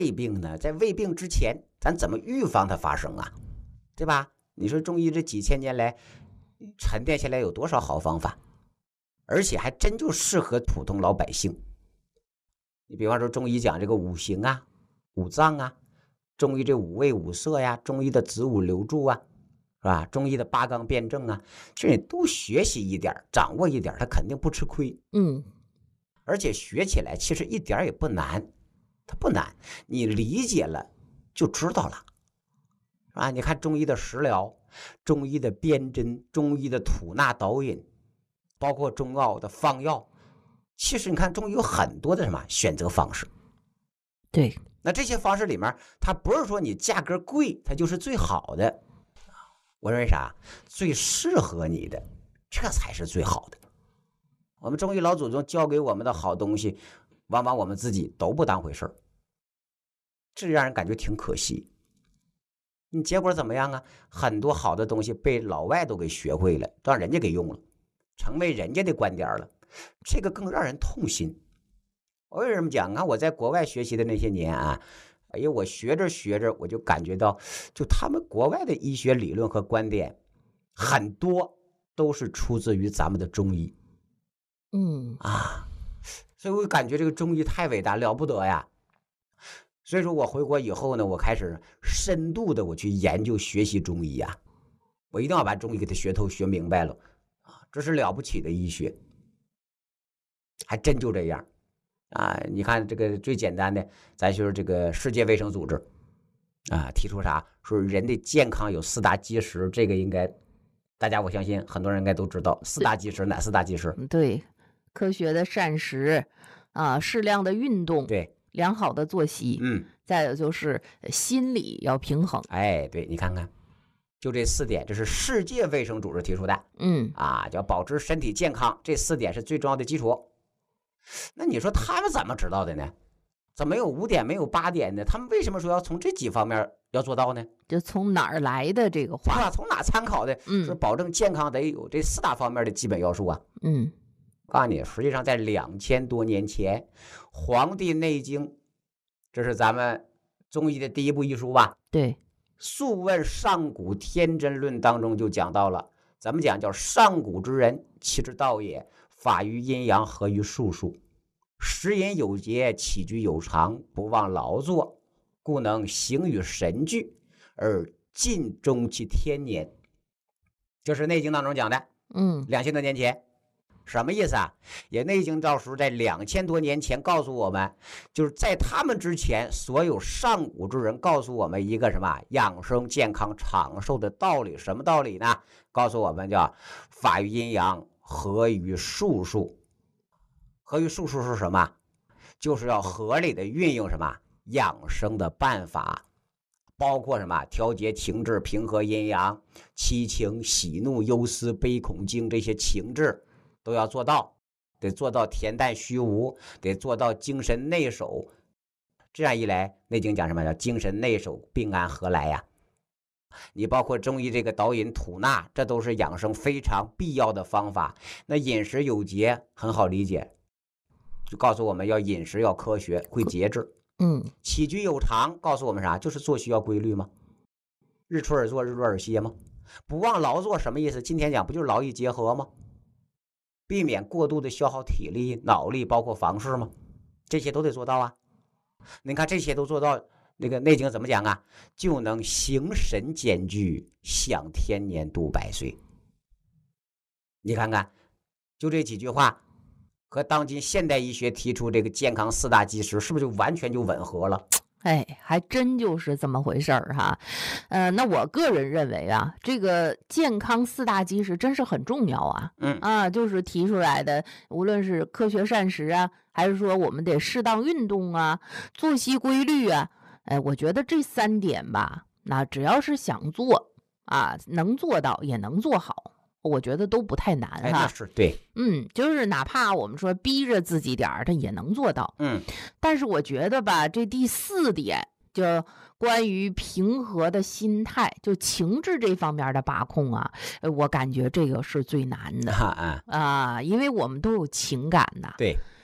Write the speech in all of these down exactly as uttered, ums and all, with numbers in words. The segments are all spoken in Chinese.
胃病呢，在胃病之前，咱怎么预防它发生啊？对吧？你说中医这几千年来沉淀下来有多少好方法，而且还真就适合普通老百姓。你比方说中医讲这个五行啊、五脏啊，中医这五味五色呀，中医的子午流注啊，是吧？中医的八纲辩证啊，这你都学习一点，掌握一点，他肯定不吃亏。 嗯， 而且学起来其实一点也不难，它不难，你理解了就知道了，是吧？你看中医的食疗、中医的辨针、中医的吐纳导引，包括中药的方药，其实你看中医有很多的什么选择方式。 对， 那这些方式里面，它不是说你价格贵它就是最好的，我认为啥？最适合你的，这才是最好的。我们中医老祖宗教给我们的好东西，往往我们自己都不当回事儿，这让人感觉挺可惜。你结果怎么样啊？很多好的东西被老外都给学会了，让人家给用了，成为人家的观点了，这个更让人痛心。我为什么讲啊？我在国外学习的那些年啊，哎呀，我学着学着，我就感觉到，就他们国外的医学理论和观点，很多都是出自于咱们的中医。 嗯啊，所以我感觉这个中医太伟大了不得呀。所以说我回国以后呢，我开始深度的我去研究学习中医呀，我一定要把中医给它学透学明白了啊，这是了不起的医学，还真就这样啊。你看这个最简单的，咱说这个世界卫生组织啊，提出啥说人的健康有四大基石，这个应该大家我相信很多人应该都知道，四大基石哪四大基石？ 对，科学的膳食啊，适量的运动， 对， 良好的作息， 嗯， 再有就是心理要平衡。 哎，对，你看看，就这四点，这是世界卫生组织提出的， 嗯啊，叫保持身体健康，这四点是最重要的基础。那你说他们怎么知道的呢？怎么有五点没有八点呢？他们为什么说要从这几方面要做到呢？ 就从哪儿来的这个话？ 从哪参考的？ 嗯， 说保证健康得有这四大方面的基本要素啊。 嗯， 告诉你，实际上在两千多年前，《黄帝内经》，这是咱们中医的第一部医书吧？ 对，《 素问·上古天真论》当中就讲到了，咱们讲叫上古之人，其之道也，法于阴阳，合于术数，食饮有节，起居有常，不忘劳作，故能形与神俱，而尽终其天年。这是《内经》当中讲的， 嗯， 两千多年前。什么意思啊？也《内经》赵书在两千多年前告诉我们，就是在他们之前，所有上古之人告诉我们一个什么养生、健康、长寿的道理。什么道理呢？告诉我们叫法于阴阳，合于术数。合于术数是什么？就是要合理的运用什么养生的办法，包括什么调节情志、平和阴阳、七情、喜怒忧思悲恐惊，这些情志都要做到，得做到恬淡虚无，得做到精神内守。这样一来，内经讲什么叫精神内守，病安何来呀？你包括中医这个导引吐纳，这都是养生非常必要的方法。那饮食有节很好理解，就告诉我们要饮食要科学，会节制。 嗯， 起居有常告诉我们啥？就是作息要规律吗？日出而作，日落而息吗？不忘劳作什么意思？今天讲不就是劳逸结合吗？避免过度的消耗体力、脑力，包括房事吗？这些都得做到啊。你看这些都做到，那个《内经》怎么讲啊？就能形神兼具，享天年，度百岁。你看看，就这几句话，和当今现代医学提出这个健康四大基石，是不是就完全就吻合了？ 哎，还真就是这么回事儿哈。呃，那我个人认为啊，这个健康四大基石真是很重要啊。 嗯啊，就是提出来的，无论是科学膳食啊，还是说我们得适当运动啊，作息规律啊，哎，我觉得这三点吧，那只要是想做啊，能做到也能做好。我觉得都不太难哈。 哎，那是对， 嗯，就是哪怕我们说逼着自己点儿，他也能做到。 嗯， 但是我觉得吧，这第四点就关于平和的心态，就情志这方面的把控啊，呃我感觉这个是最难的啊啊， 啊，因为我们都有情感呐。 对，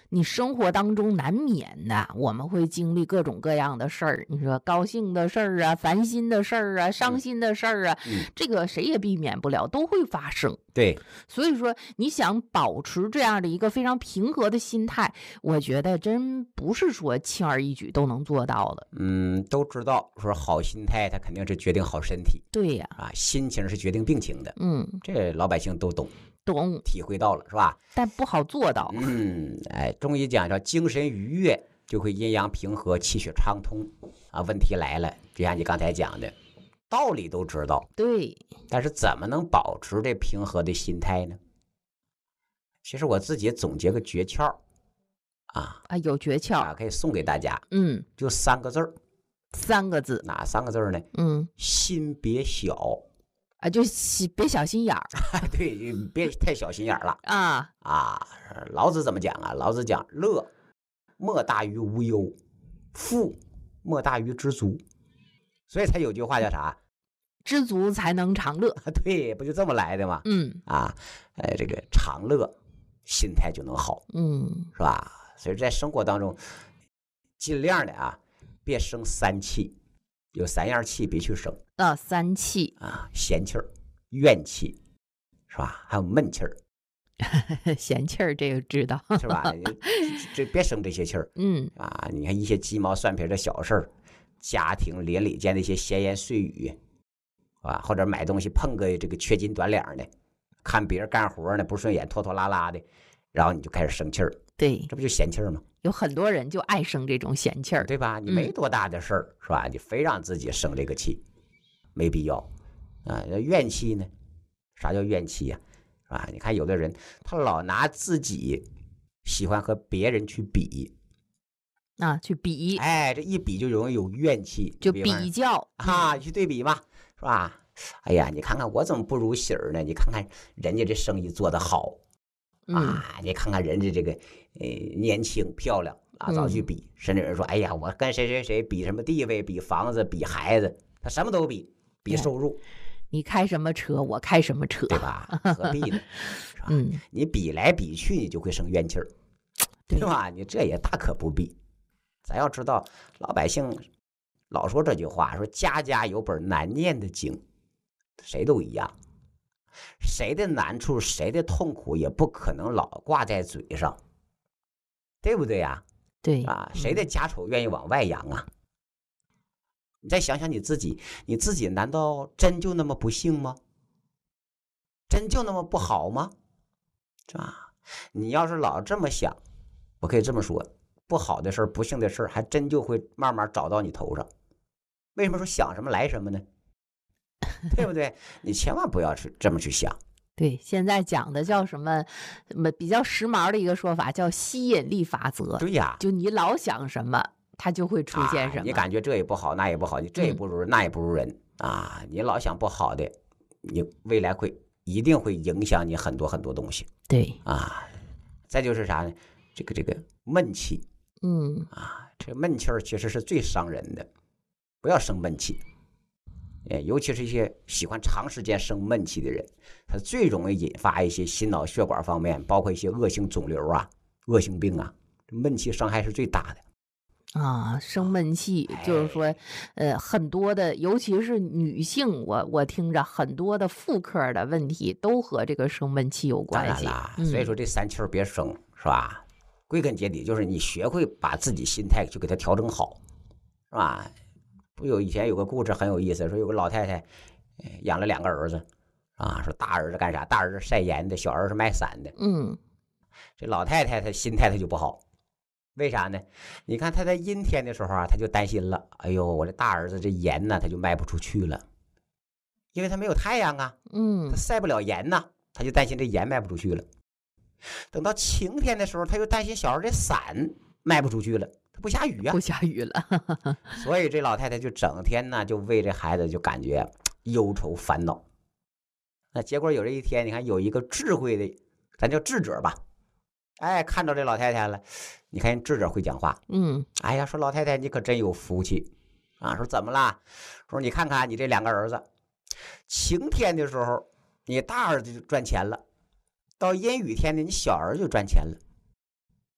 你生活当中难免的，我们会经历各种各样的事儿。你说高兴的事儿啊，烦心的事儿啊，伤心的事儿啊， 嗯， 这个谁也避免不了，都会发生。 对， 所以说，你想保持这样的一个非常平和的心态，我觉得真不是说轻而易举都能做到的。 嗯，都知道说好心态，它肯定是决定好身体对呀， 啊，心情是决定病情的， 嗯， 这老百姓都懂， 懂， 体会到了是吧？ 但不好做到。 嗯，哎，中医讲叫精神愉悦，就会阴阳平和，气血畅通啊。问题来了，就像你刚才讲的，道理都知道， 对， 但是怎么能保持这平和的心态呢？其实我自己总结个诀窍啊啊，有诀窍。 啊，可以送给大家， 嗯， 就三个字儿， 三个字。 哪三个字儿呢？ 嗯， 心别小啊，就喜别小心眼儿对，别太小心眼儿了啊。 啊。老子怎么讲啊？老子讲乐莫大于无忧，富莫大于知足，所以才有句话叫啥？ 知足才能常乐。 对，不就这么来的吗？ 嗯啊，呃，这个常乐，心态就能好， 嗯， 是吧？所以在生活当中，尽量的啊，别生三气，有三样气别去生啊，三气啊，闲气儿、怨气，是吧？还有闷气儿， 闲气儿，这个知道。 是吧？这别生这些气儿嗯啊！你看一些鸡毛蒜皮的小事儿，家庭邻里间的一些闲言碎语。啊，或者买东西碰个这个缺斤短两的，看别人干活呢不顺眼，拖拖拉拉的，然后你就开始生气儿， 对， 这不就闲气儿吗？ 有很多人就爱生这种闲气儿， 对吧？你没多大的事儿，是吧？你非让自己生这个气，没必要啊。怨气呢？啥叫怨气呀？是吧？你看有的人他老拿自己喜欢和别人去比啊，去比， 哎，这一比就容易有怨气， 就比较啊，去对比嘛。是吧？哎呀，你看看我怎么不如喜儿呢？你看看人家这生意做得好啊！ 嗯、 你看看人家这个呃年轻漂亮啊，早去比。嗯、甚至有人说，哎呀，我跟谁谁谁比什么地位，比房子，比孩子，他什么都比，比收入。 你开什么车，我开什么车， 对吧？何必呢？是吧？ 嗯， 你比来比去，你就会生怨气儿，对吧？你这也大可不必。咱要知道，老百姓。老说这句话，说家家有本难念的经，谁都一样，谁的难处，谁的痛苦，也不可能老挂在嘴上，对不对呀？ 对啊，谁的家丑愿意往外扬啊？你再想想你自己，你自己难道真就那么不幸吗？真就那么不好吗？是吧？你要是老这么想，我可以这么说。不好的事儿，不幸的事儿，还真就会慢慢找到你头上。为什么说想什么来什么呢？对不对？你千万不要去这么去想。 对，现在讲的叫什么？比较时髦的一个说法叫吸引力法则。 对呀， 就你老想什么，它就会出现什么。 啊、你感觉这也不好，那也不好，你这也不如人，嗯、那也不如人啊！你老想不好的，你未来会一定会影响你很多很多东西。 对啊，再就是啥呢？这个这个闷气。 嗯啊，这闷气儿其实是最伤人的，不要生闷气。哎，尤其是一些喜欢长时间生闷气的人，他最容易引发一些心脑血管方面，包括一些恶性肿瘤啊、恶性病啊。闷气伤害是最大的啊，生闷气就是说，呃，很多的，尤其是女性，我我听着很多的妇科的问题都和这个生闷气有关系。 当然啦，嗯、所以说这三气儿别生，是吧？归根结底就是你学会把自己心态就给它调整好，是吧？不有以前有个故事很有意思，说有个老太太养了两个儿子啊，说大儿子干啥？大儿子晒盐的，小儿子卖伞的。 嗯， 这老太太她心态她就不好，为啥呢？你看她在阴天的时候啊，她就担心了，哎呦，我这大儿子这盐呢，他就卖不出去了，因为他没有太阳啊， 嗯， 他晒不了盐呐，他就担心这盐卖不出去了。等到晴天的时候，他又担心小孩这伞卖不出去了，他不下雨啊， 不下雨了， 所以这老太太就整天呢就为这孩子就感觉忧愁烦恼。那结果有这一天，你看有一个智慧的，咱叫智者吧，哎，看到这老太太了，你看人智者会讲话， 嗯， 哎呀，说老太太你可真有福气啊，说怎么啦？说你看看你这两个儿子，晴天的时候你大儿子就赚钱了。到阴雨天呢，你小儿就赚钱了。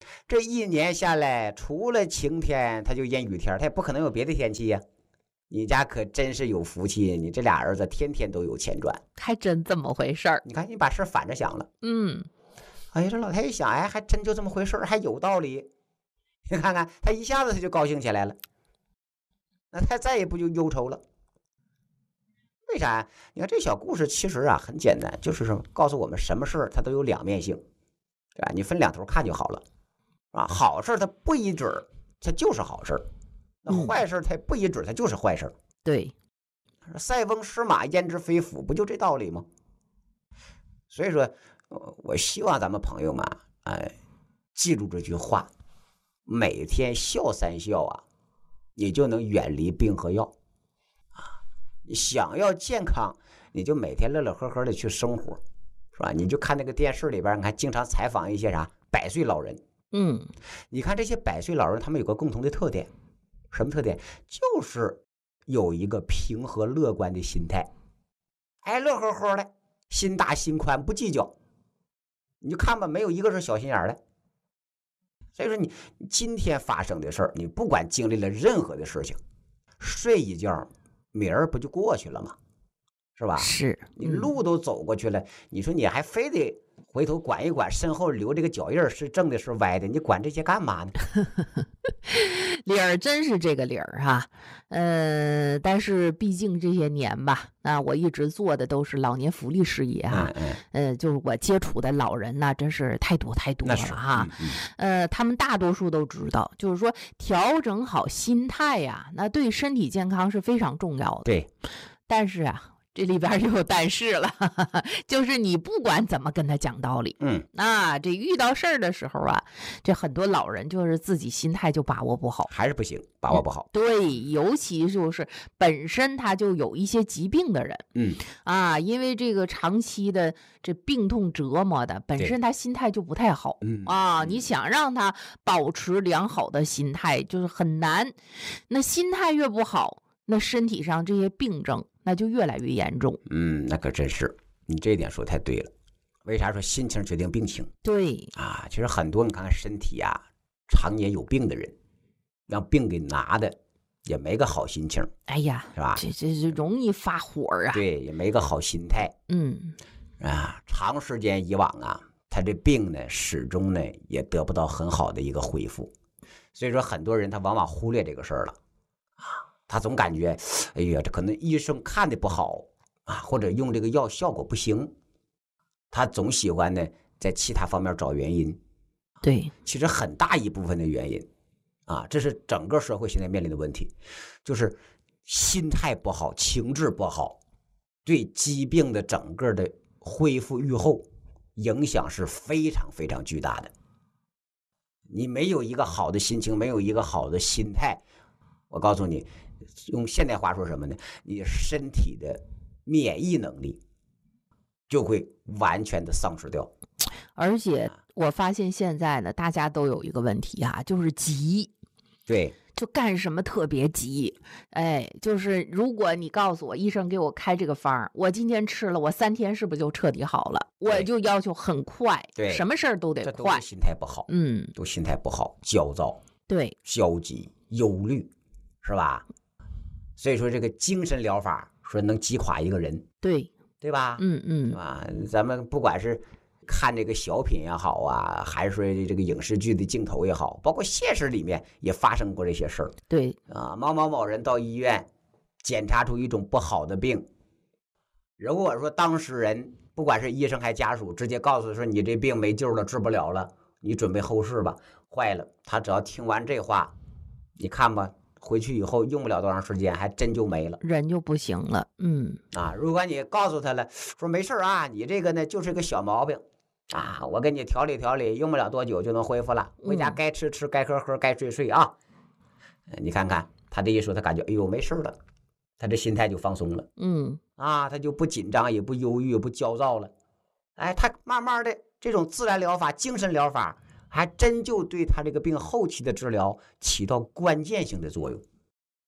这一年下来，除了晴天，他就阴雨天，他也不可能有别的天气呀。你家可真是有福气，你这俩儿子天天都有钱赚， 还真这么回事儿。 你看，你把事反着想了。 嗯， 哎呀，这老太一想，哎，还真就这么回事，还有道理。你看看，他一下子他就高兴起来了，那他再也不就忧愁了。为啥？你看这小故事其实啊很简单，就是说告诉我们什么事儿它都有两面性，对吧？你分两头看就好了，啊，好事它不一准儿，它就是好事儿；那坏事它不一准儿，它就是坏事儿。 对， 塞翁失马焉知非福，不就这道理吗？所以说，我希望咱们朋友们，哎，记住这句话：每天笑三笑啊，你就能远离病和药。想要健康，你就每天乐乐呵呵的去生活，是吧？你就看那个电视里边，你看经常采访一些啥百岁老人， 嗯， 你看这些百岁老人，他们有个共同的特点，什么特点？就是有一个平和乐观的心态，哎，乐呵呵的，心大心宽，不计较。你就看吧，没有一个是小心眼的。所以说你，你今天发生的事儿，你不管经历了任何的事情，睡一觉。明儿不就过去了吗？是吧？ 是， 你路都走过去了，你说你还非得回头管一管身后留这个脚印是正的是歪的，你管这些干嘛呢？ 理儿真是这个理儿哈，呃，但是毕竟这些年吧，啊，我一直做的都是老年福利事业哈， 嗯嗯、 呃，就是我接触的老人呐，真是太多太多了哈， 嗯嗯、 呃，他们大多数都知道，就是说调整好心态呀，那对身体健康是非常重要的。 对， 但是啊。这里边就有但是了，哈哈，就是你不管怎么跟他讲道理， 嗯， 啊，这遇到事儿的时候啊，这很多老人就是自己心态就把握不好， 还是不行，把握不好。 嗯、对，尤其就是本身他就有一些疾病的人， 嗯， 啊，因为这个长期的这病痛折磨的，本身他心态就不太好， 嗯啊，你想让他保持良好的心态就是很难，那心态越不好，那身体上这些病症。那就越来越严重。 嗯，那可真是，你这一点说太对了。为啥说心情决定病情？ 对啊，其实很多你看看身体啊，常年有病的人，让病给拿的也没个好心情。 哎呀， 是吧？ 这这是容易发火啊。 对，也没个好心态。 嗯， 啊，长时间以往啊，他这病呢，始终呢也得不到很好的一个恢复。所以说，很多人他往往忽略这个事儿了。他总感觉，哎呀，这可能医生看的不好啊，或者用这个药效果不行，他总喜欢呢在其他方面找原因。 对， 其实很大一部分的原因啊，这是整个社会现在面临的问题，就是心态不好，情志不好，对疾病的整个的恢复愈后影响是非常非常巨大的。你没有一个好的心情，没有一个好的心态，我告诉你。用现代话说什么呢？你身体的免疫能力就会完全的丧失掉。 而且我发现现在呢，大家都有一个问题啊，就是急。 对， 就干什么特别急。哎，就是如果你告诉我医生给我开这个方，我今天吃了，我三天是不是就彻底好了？我就要求很快， 对， 什么事儿都得快。 这都心态不好， 嗯， 都心态不好，焦躁， 对， 消极、忧虑，是吧？所以说这个精神疗法说能击垮一个人， 对对吧？ 嗯嗯， 啊，咱们不管是看这个小品也好啊，还是说这个影视剧的镜头也好，包括现实里面也发生过这些事儿。 对啊，某某某人到医院检查出一种不好的病，如果说当事人不管是医生还家属，直接告诉说你这病没救了，治不了了，你准备后事吧。坏了，他只要听完这话，你看吧。回去以后用不了多长时间，还真就没了， 人就不行了。嗯啊，如果你告诉他了，说没事啊，你这个呢就是个小毛病啊，我给你调理调理，用不了多久就能恢复了，回家该吃吃，该喝喝，该睡睡啊。嗯、你看看他这一说，他感觉哎呦没事了，他这心态就放松了。 嗯啊，他就不紧张，也不忧郁，也不焦躁了。哎，他慢慢的这种自然疗法、精神疗法。还真就对他这个病后期的治疗起到关键性的作用。